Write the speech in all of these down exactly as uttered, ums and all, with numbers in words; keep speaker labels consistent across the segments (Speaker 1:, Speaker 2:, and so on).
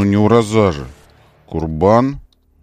Speaker 1: Ну, не Ураза же. Курбан.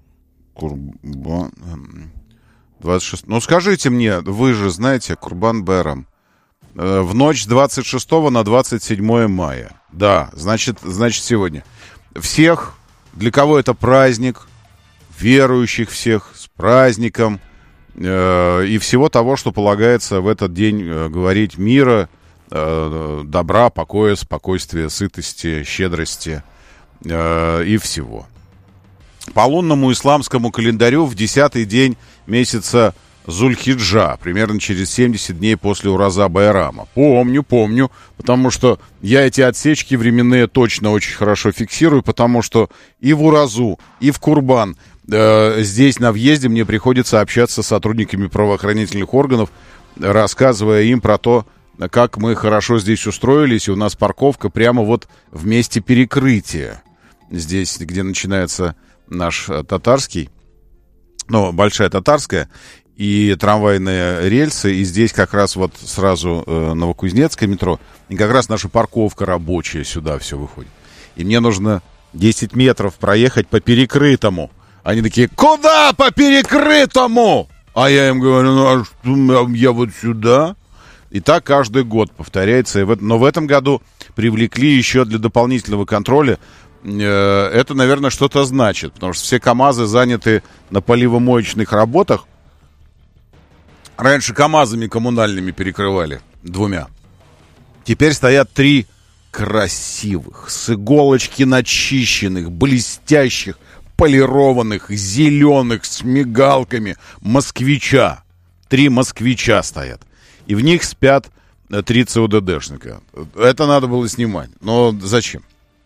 Speaker 1: Курбан. двадцать шестого. Ну, скажите мне, вы же знаете, Курбан-Байрам. В ночь с двадцать шестого на двадцать седьмое мая. Да, значит, значит сегодня. Всех, для кого это праздник, верующих всех с праздником э, и всего того, что полагается в этот день э, говорить мира, э, добра, покоя, спокойствия, сытости, щедрости э, и всего. По лунному исламскому календарю в десятый день месяца Зуль-Хиджа, примерно через семьдесят дней после Ураза-Байрама. Помню, помню, потому что я эти отсечки временные точно очень хорошо фиксирую, потому что и в Уразу, и в Курбан э, здесь на въезде мне приходится общаться с сотрудниками правоохранительных органов, рассказывая им про то, как мы хорошо здесь устроились, и у нас парковка прямо вот в месте перекрытия. Здесь, где начинается наш татарский, ну, Большая Татарская, и трамвайные рельсы, и здесь как раз вот сразу э, Новокузнецкое метро, и как раз наша парковка рабочая сюда все выходит. И мне нужно десять метров проехать по перекрытому. Они такие: куда по перекрытому? А я им говорю: ну а что, я вот сюда. И так каждый год повторяется. Но в этом году привлекли еще для дополнительного контроля. Это, наверное, что-то значит, потому что все КАМАЗы заняты на поливомоечных работах. Раньше КАМАЗами коммунальными перекрывали, двумя. Теперь стоят три красивых, с иголочки начищенных, блестящих, полированных, зеленых, с мигалками москвича. Три москвича стоят. И в них спят три ЦУДДшника. Это надо было снимать. Но зачем?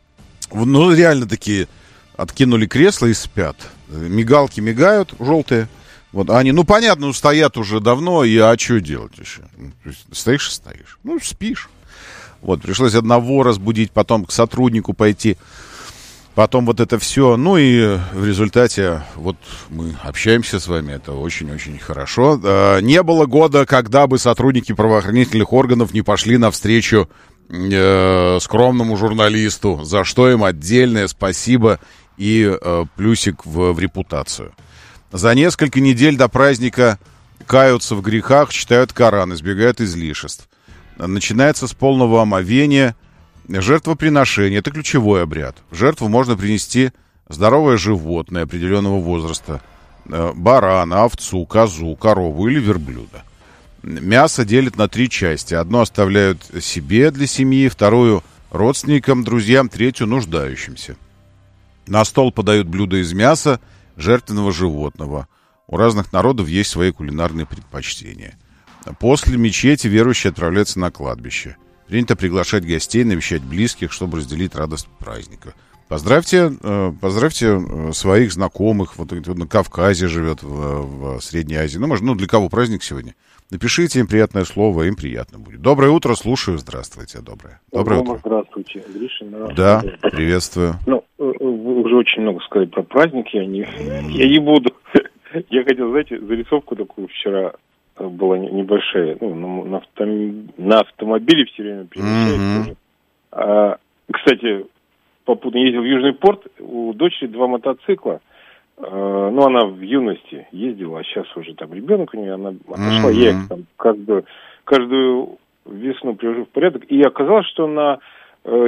Speaker 1: Ну, реально такие откинули кресла и спят. Мигалки мигают, желтые. Вот они, ну, понятно, стоят уже давно, и а что делать еще? Стоишь и стоишь. Ну, спишь. Вот, пришлось одного разбудить, потом к сотруднику пойти. Потом вот это все. Ну, и в результате вот мы общаемся с вами. Это очень-очень хорошо. Не было года, когда бы сотрудники правоохранительных органов не пошли навстречу э, скромному журналисту, за что им отдельное спасибо и э, плюсик в, в репутацию. За несколько недель до праздника каются в грехах, читают Коран, избегают излишеств. Начинается с полного омовения. Жертвоприношение — это ключевой обряд. В жертву можно принести здоровое животное определенного возраста. Барана, овцу, козу, корову или верблюда. Мясо делят на три части. Одно оставляют себе для семьи, вторую родственникам, друзьям, третью нуждающимся. На стол подают блюда из мяса жертвенного животного. У разных народов есть свои кулинарные предпочтения. После мечети верующие отправляются на кладбище. Принято приглашать гостей, навещать близких, чтобы разделить радость праздника. Поздравьте, поздравьте своих знакомых, вот кто на Кавказе живет, в, в Средней Азии. Ну, может, ну, для кого праздник сегодня? Напишите им приятное слово, им приятно будет. Доброе утро, слушаю, здравствуйте, доброе. Доброе утро.
Speaker 2: Здравствуйте, Гриша.
Speaker 1: Да, приветствую.
Speaker 2: Ну, вы уже очень много сказали про праздник, я не, я не буду. Я хотел, знаете, зарисовку такую вчера была небольшая, ну, на, на, авто, на автомобиле все время перемещаюсь. Mm-hmm. А, кстати, попутно ездил в Южный порт, у дочери два мотоцикла. А, ну, она в юности ездила, а сейчас уже там ребенок у нее, она отошла. Mm-hmm. Я их там каждую, каждую весну привожу в порядок. И оказалось, что на э,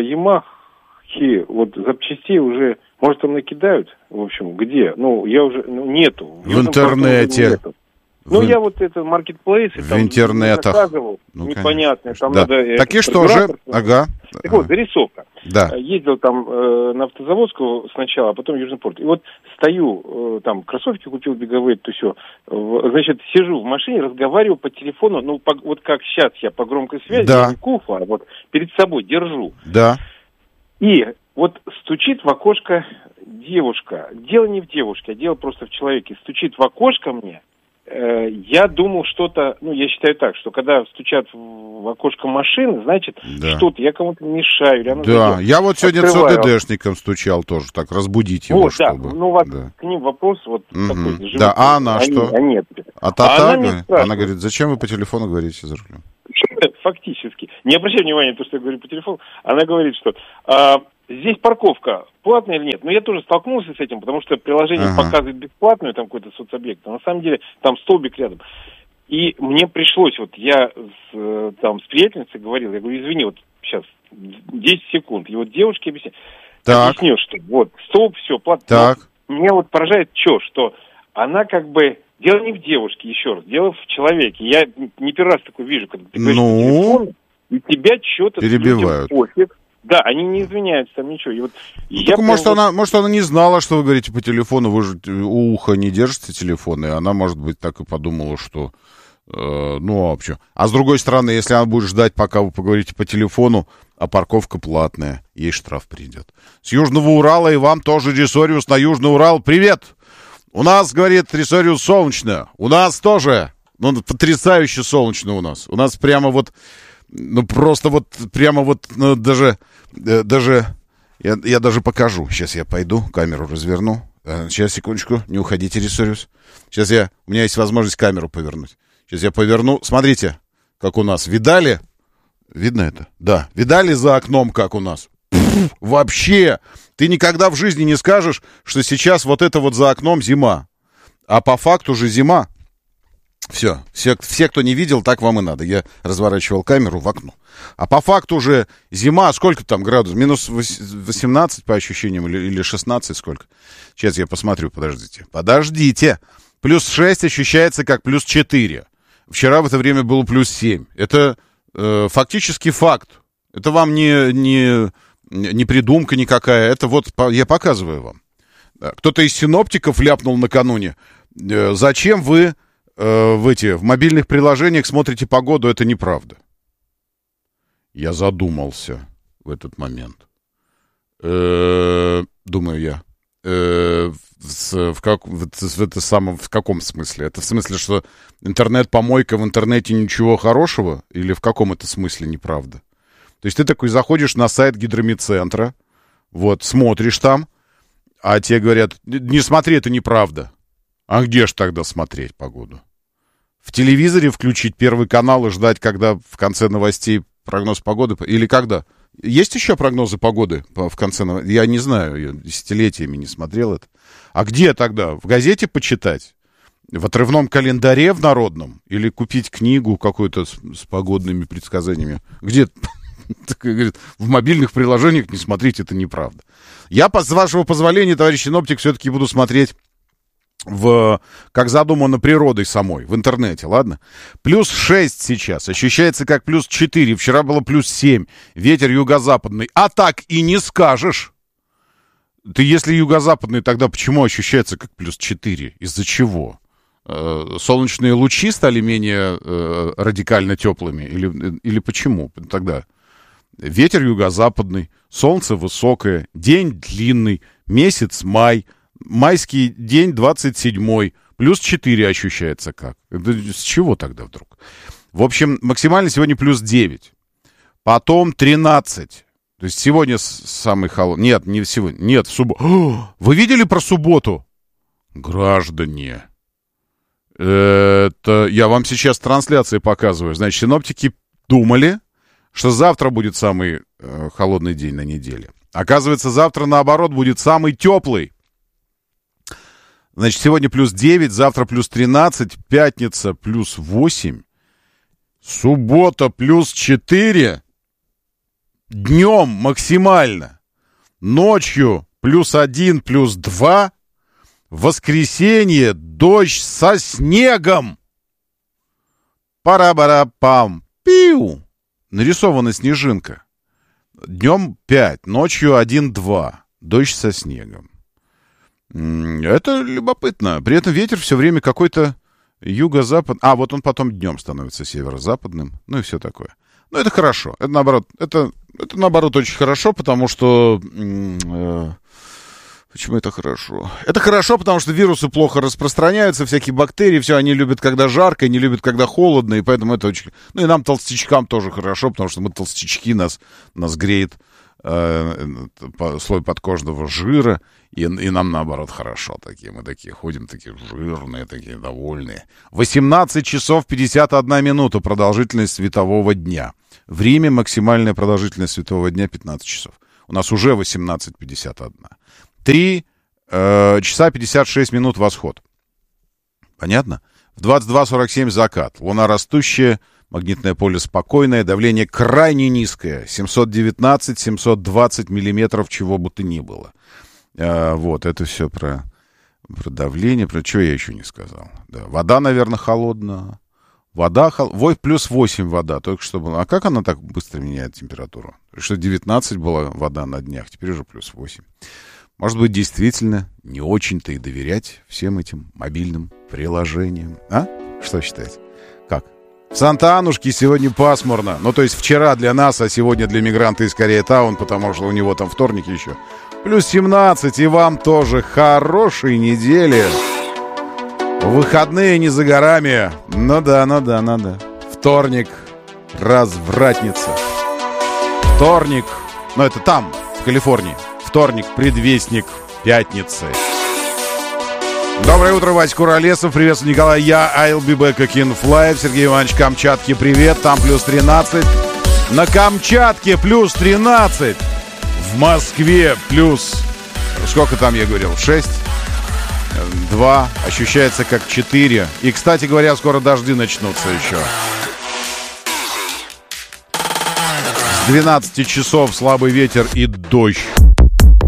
Speaker 2: Ямахе вот запчастей уже, может, там накидают, в общем, где? Ну, я уже, ну, нету. В,
Speaker 1: в интернете.
Speaker 2: Нету. Ну, в... я вот это маркетплейсы
Speaker 1: в там интернетах.
Speaker 2: Заказывал, ну, непонятно. Там да. Надо,
Speaker 1: так и что же? Ага.
Speaker 2: Так вот, зарисовка.
Speaker 1: Да.
Speaker 2: Ездил там э, на Автозаводскую сначала, а потом в Южный порт. И вот стою, э, там кроссовки купил беговые, то все. Э, значит, сижу в машине, разговариваю по телефону, ну, по, вот как сейчас я по громкой связи,
Speaker 1: да.
Speaker 2: не куфа, а вот перед собой держу.
Speaker 1: Да.
Speaker 2: И вот стучит в окошко девушка. Дело не в девушке, а дело просто в человеке. Стучит в окошко мне. Я думал что-то, ну, я считаю так, что когда стучат в окошко машины, значит, да. что-то, я кому-то мешаю. Или оно
Speaker 1: да,
Speaker 2: зайдет.
Speaker 1: Я вот сегодня ЦУДДшникам стучал тоже, так, разбудить его,
Speaker 2: вот,
Speaker 1: чтобы...
Speaker 2: Да, ну, вот
Speaker 1: да.
Speaker 2: к ним вопрос вот
Speaker 1: угу.
Speaker 2: такой.
Speaker 1: Да, а она они, что?
Speaker 2: Они,
Speaker 1: а та а она, она говорит, зачем вы по телефону говорите за рулем?
Speaker 2: Фактически. Не обращай внимания на то, что я говорю по телефону. Она говорит, что... А, здесь парковка платная или нет? Ну, я тоже столкнулся с этим, потому что приложение ага. показывает бесплатную, там какой-то соцобъект, а на самом деле там столбик рядом. И мне пришлось, вот я с, там с приятельницей говорил, я говорю, извини, вот сейчас десять секунд. И вот девушке объяснил, объяснил, что вот столб, все, платно.
Speaker 1: Так.
Speaker 2: Меня вот поражает что, что она как бы... Дело не в девушке, еще раз, дело в человеке. Я не первый раз такое вижу, когда ты говоришь
Speaker 1: ну...
Speaker 2: по телефону, и тебя что-то...
Speaker 1: Перебивают.
Speaker 2: Пофиг. Да, они не извиняются, там ничего. И вот, и
Speaker 1: ну,
Speaker 2: я
Speaker 1: может,
Speaker 2: прям...
Speaker 1: она, может, она не знала, что вы говорите по телефону, вы же у уха не держите телефон, и она, может быть, так и подумала, что... Э, ну, а почему? А с другой стороны, если она будет ждать, пока вы поговорите по телефону, а парковка платная, ей штраф придет. С Южного Урала и вам тоже Ресориус на Южный Урал. Привет! У нас, говорит, Ресориус, солнечно. У нас тоже. Ну, потрясающе солнечно у нас. У нас прямо вот... Ну, просто вот, прямо вот, ну, даже, э, даже, я, я даже покажу. Сейчас я пойду, камеру разверну. Э, сейчас, секундочку, не уходите, Ресориус. Сейчас я, у меня есть возможность камеру повернуть. Сейчас я поверну. Смотрите, как у нас. Видали? Видно это? Да. Видали за окном, как у нас? Пфф, вообще! Ты никогда в жизни не скажешь, что сейчас вот это вот за окном зима. А по факту же зима. Все, все, все, кто не видел, так вам и надо. Я разворачивал камеру в окно. А по факту уже зима, сколько там градусов? Минус восемнадцать по ощущениям или, или шестнадцать, сколько? Сейчас я посмотрю, подождите. Подождите. Плюс шесть ощущается как плюс четыре. Вчера в это время было плюс семь. Это э, фактически факт. Это вам не, не, не придумка никакая. Это вот я показываю вам. Кто-то из синоптиков ляпнул накануне. Э, зачем вы... в эти, в мобильных приложениях смотрите погоду, это неправда. Я задумался в этот момент. Э-э, думаю я. Э-э, в, в, как, в, в, это самом, в каком смысле? Это в смысле, что интернет-помойка, в интернете ничего хорошего? Или в каком это смысле неправда? То есть ты такой заходишь на сайт гидромедцентра, вот, смотришь там, а тебе говорят, не смотри, это неправда. А где ж тогда смотреть погоду? В телевизоре включить Первый канал и ждать, когда в конце новостей прогноз погоды? Или когда? Есть еще прогнозы погоды в конце новостей? Я не знаю, я десятилетиями не смотрел это. А где тогда? В газете почитать? В отрывном календаре в народном? Или купить книгу какую-то с, с погодными предсказаниями? Где? В мобильных приложениях не смотрите, это неправда. Я, с вашего позволения, товарищ синоптик, все-таки буду смотреть в, как задумано природой самой, в интернете, ладно? Плюс шесть сейчас, ощущается как плюс четыре, вчера было плюс семь, ветер юго-западный, а так и не скажешь. Ты если юго-западный, тогда почему ощущается как плюс четыре? Из-за чего? Э, солнечные лучи стали менее э, радикально теплыми? Или, или почему тогда? Ветер юго-западный, солнце высокое, день длинный, месяц май, майский день двадцать седьмой, плюс четыре ощущается как. Это с чего тогда вдруг? В общем, максимально сегодня плюс девять. Потом тринадцать. То есть сегодня самый холодный. Нет, не сегодня. Нет, в субботу. Вы видели про субботу? Граждане. Это я вам сейчас трансляции показываю. Значит, синоптики думали, что завтра будет самый э, холодный день на неделе. Оказывается, завтра, наоборот, будет самый теплый. Значит, сегодня плюс девять, завтра плюс тринадцать, пятница плюс восемь, суббота плюс четыре, днем максимально, ночью плюс один, плюс два, воскресенье дождь со снегом. Пара-бара-пам, пиу, нарисована снежинка. Днем пять, ночью один-два, дождь со снегом. Это любопытно. При этом ветер все время какой-то юго-запад... А, вот он потом днем становится северо-западным. Ну и все такое. Ну, это хорошо. Это наоборот, это, это наоборот очень хорошо, потому что... Э, почему это хорошо? Это хорошо, потому что вирусы плохо распространяются, всякие бактерии, все, они любят, когда жарко, не любят, когда холодно, и поэтому это очень... Ну и нам, толстячкам, тоже хорошо, потому что мы толстячки, нас, нас греет э, слой подкожного жира, и, и нам, наоборот, хорошо такие. Мы такие ходим, такие жирные, такие довольные. восемнадцать часов пятьдесят одна минута продолжительность светового дня. В Риме максимальная продолжительность светового дня пятнадцать часов. У нас уже восемнадцать пятьдесят один. три э, часа пятьдесят шесть минут восход. Понятно? В двадцать два сорок семь закат. Луна растущая, магнитное поле спокойное, давление крайне низкое. семьсот девятнадцать - семьсот двадцать миллиметров, чего бы то ни было. Э, вот, это все про, про давление. Про что я еще не сказал. Да. Вода, наверное, холодная. Вода, хол... Вой, плюс восемь вода. Только что было. А как она так быстро меняет температуру? Что девятнадцать была вода на днях, теперь уже плюс восемь. Может быть, действительно, не очень-то и доверять всем этим мобильным приложениям. А? Что считаете? Как? В Санта-Анушке сегодня пасмурно. Ну, то есть вчера для нас, а сегодня для мигранта из Кореятаун, потому что у него там вторник еще. Плюс семнадцать, и вам тоже хорошей недели. Выходные не за горами. Ну да, ну да, ну да. Вторник. Развратница. Вторник. Ну, это там, в Калифорнии. Вторник, предвестник пятницы. Доброе утро, Вася Куролесов. Приветствую, Николай. Я I'll be back again fly. Сергей Иванович, Камчатке, привет. Там плюс тринадцать. На Камчатке плюс тринадцать. В Москве плюс... Сколько там я говорил? шесть? два. Ощущается как четыре. И, кстати говоря, скоро дожди начнутся еще. С двенадцати часов слабый ветер и дождь.